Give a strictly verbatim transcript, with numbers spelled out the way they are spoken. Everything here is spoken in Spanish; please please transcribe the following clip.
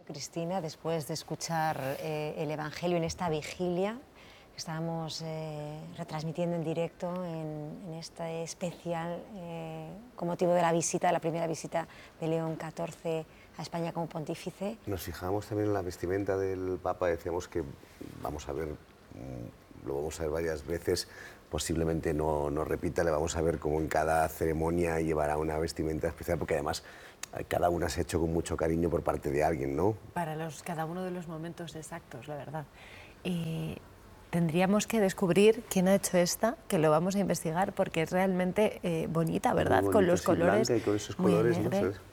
Cristina, después de escuchar eh, el Evangelio en esta vigilia que estábamos eh, retransmitiendo en directo en, en este especial eh, con motivo de la visita, la primera visita de León catorce a España como pontífice. Nos fijamos también en la vestimenta del Papa, decíamos que vamos a ver, lo vamos a ver varias veces, posiblemente no, no repita, le vamos a ver como en cada ceremonia llevará una vestimenta especial, porque además cada una se ha hecho con mucho cariño por parte de alguien, ¿no? Para los, cada uno de los momentos exactos, la verdad. Y tendríamos que descubrir quién ha hecho esta, que lo vamos a investigar porque es realmente eh, bonita, ¿verdad? Muy bonito, con los sí, colores, blanca y con esos muy colores, alegre. ¿no?